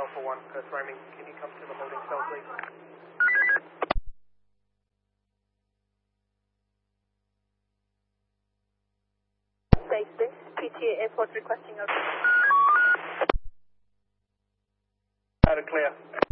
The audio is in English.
Alpha 1 confirming. Can you come to the holding cell, please? Safety, PTA Airport requesting a... Clear.